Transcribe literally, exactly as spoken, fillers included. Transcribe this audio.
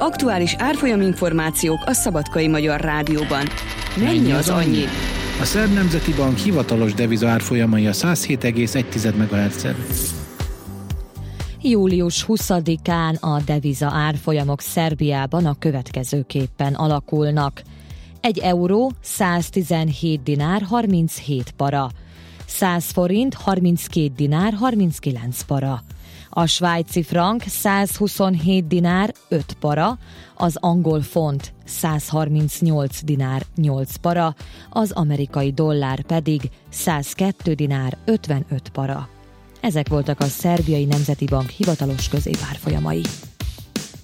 Aktuális árfolyaminformációk a Szabadkai Magyar Rádióban. Mennyi az annyi? A Szerb Nemzeti Bank hivatalos deviza árfolyamai a száz hét egész egy megahertzen. július huszadikán a deviza árfolyamok Szerbiában a következőképpen alakulnak. Egy euró száztizenhét dinár harminchét para, száz forint harminckét dinár harminckilenc para, a svájci frank százhuszonhét dinár öt para, az angol font százharmincnyolc dinár nyolc para, az amerikai dollár pedig százkettő dinár ötvenöt para. Ezek voltak a Szerbiai Nemzeti Bank hivatalos középárfolyamai.